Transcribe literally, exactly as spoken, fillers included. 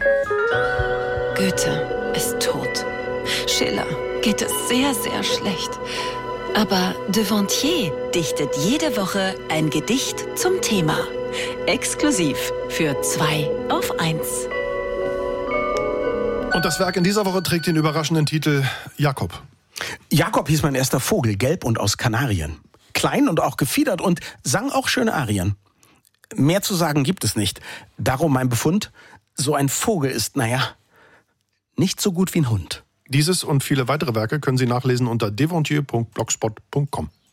Goethe ist tot. Schiller geht es sehr, sehr schlecht. Aber Devontier dichtet jede Woche ein Gedicht zum Thema. Exklusiv für zwei auf eins. Und das Werk in dieser Woche trägt den überraschenden Titel Jakob. Jakob hieß mein erster Vogel, gelb und aus Kanarien. Klein und auch gefiedert und sang auch schöne Arien. Mehr zu sagen gibt es nicht. Darum mein Befund, so ein Vogel ist, naja, nicht so gut wie ein Hund. Dieses und viele weitere Werke können Sie nachlesen unter devontier punkt blogspot punkt com.